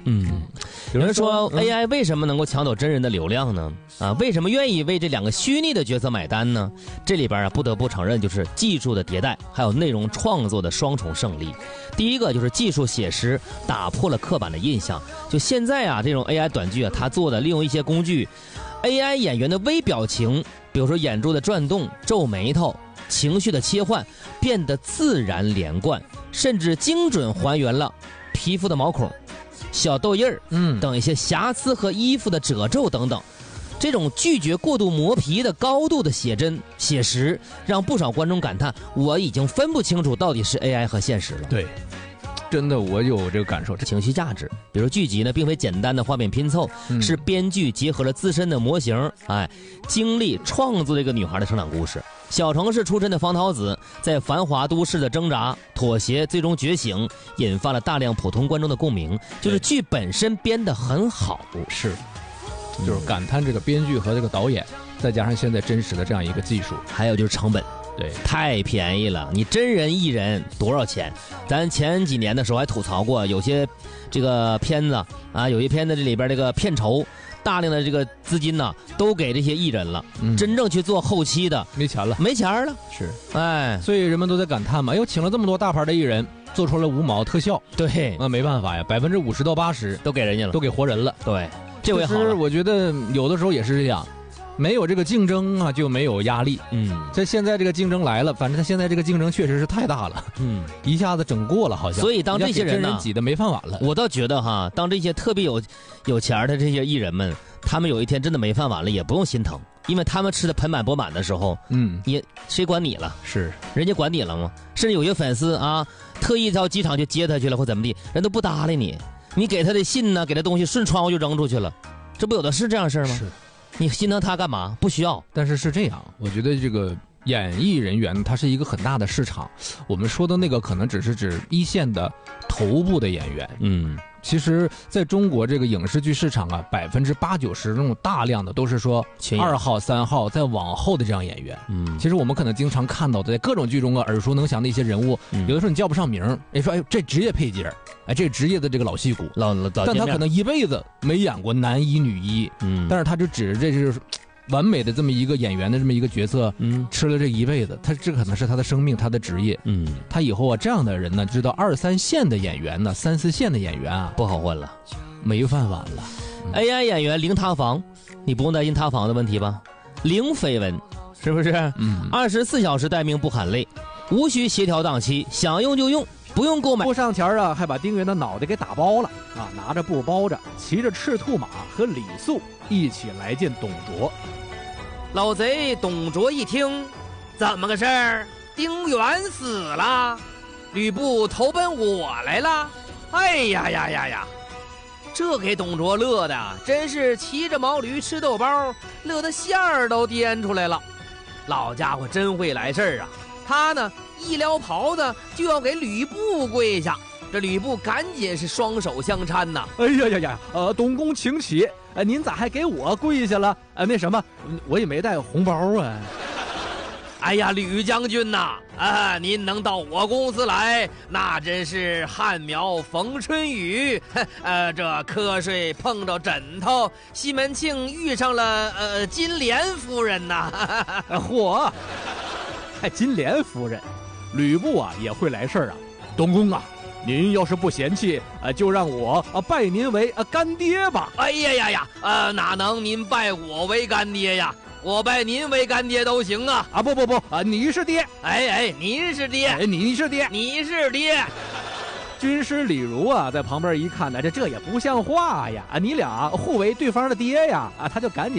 有人说 AI 为什么能够抢走真人的流量呢？为什么愿意为这两个虚拟的角色买单呢？这里边不得不承认，就是技术的迭代，还有内容创作的双重胜利。第一个就是技术写实打破了刻板的印象，就现在这种 AI 短剧它做的利用一些工具 ，AI 演员的微表情，比如说眼珠的转动、皱眉头、情绪的切换，变得自然连贯，甚至精准还原了皮肤的毛孔、小痘印等一些瑕疵和衣服的褶皱等等。这种拒绝过度磨皮的高度的写真写实，让不少观众感叹：我已经分不清楚到底是 AI 和现实了。 对，真的我有这个感受。 情绪价值，比如剧集呢，并非简单的画面拼凑，是编剧结合了自身的模型，经历创作这个女孩的成长故事。小城市出身的方桃子，在繁华都市的挣扎、妥协，最终觉醒，引发了大量普通观众的共鸣。就是剧本身编得很好， 是，就是感叹这个编剧和这个导演，再加上现在真实的这样一个技术， 还有就是成本。 对， 太便宜了！你真人艺人多少钱？咱前几年的时候还吐槽过，有些这个片子有些片子这里边这个片酬，大量的这个资金都给这些艺人了，真正去做后期的没钱了， 是， 所以人们都在感叹嘛，请了这么多大牌的艺人，做出了无毛特效， 对， 那没办法呀，50%到80% 都给人家了， 都给活人了， 对，这回好了。 其实我觉得有的时候也是这样。没有这个竞争就没有压力。这现在这个竞争来了，反正他现在这个竞争确实是太大了。一下子整过了，好像。 所以当这些人挤得没饭碗了， 我倒觉得当这些特别有钱的这些艺人们，他们有一天真的没饭碗了，也不用心疼，因为他们吃的盆满钵满的时候，也谁管你了？ 是， 人家管你了吗？甚至有些粉丝特意到机场去接他去了，或怎么地，人都不搭理你，你给他的信给他东西顺窗户就扔出去了，这不有的是这样事吗？ 是。 你心疼他干嘛？不需要。 但是这样，我觉得这个演艺人员它是一个很大的市场。我们说的那个可能只是指一线的头部的演员。其实在中国这个影视剧市场80%、90%这种大量的都是说2号、3号再往后的这样演员。其实我们可能经常看到的在各种剧中耳熟能详的一些人物，有的时候你叫不上名，说这职业配角，这职业的这个老戏骨，但他可能一辈子没演过男一女一，但是他就指着这是完美的这么一个演员的这么一个角色，吃了这一辈子，他这可能是他的生命，他的职业，他以后这样的人呢，知道2、3线的演员呢，3、4线的演员不好混了， 没饭碗了。 AI 演员零塌房，你不用担心塌房的问题吧？零绯闻，是不是？24小时待命不喊累，无需协调档期，想用就用，不用购买。 不上前还把丁原的脑袋给打包了拿着布包着，骑着赤兔马和李肃一起来见董卓。 老贼董卓一听，怎么个事儿？丁原死了，吕布投奔我来了。哎呀！这给董卓乐的真是骑着毛驴吃豆包，乐得馅儿都颠出来了。老家伙真会来事儿他呢一撩袍子就要给吕布跪下，这吕布赶紧是双手相搀呐。 哎呀，董公请起，您咋还给我跪下了？那什么，我也没带红包啊。 哎呀，吕将军呐，您能到我公司来，那真是旱苗逢春雨。这瞌睡碰着枕头，西门庆遇上了金莲夫人呐。 嚯，还金莲夫人，吕布也会来事儿董公您要是不嫌弃，就让我拜您为干爹吧。 哎呀，哪能您拜我为干爹呀？我拜您为干爹都行不，你是爹。 您是爹。 你是爹。 你是爹。 军师李儒在旁边一看这也不像话呀！你俩互为对方的爹呀！他就赶紧